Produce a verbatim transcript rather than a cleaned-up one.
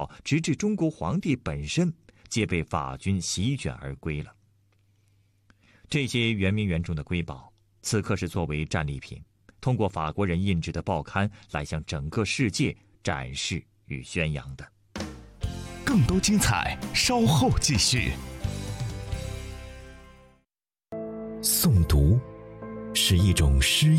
宝，直至中国皇帝本身，皆被法军席卷而归了。这些圆明园中的瑰宝，此刻是作为战利品，通过法国人印制的报刊来向整个世界展示与宣扬的。 更多精彩稍后继续。诵读是一种诗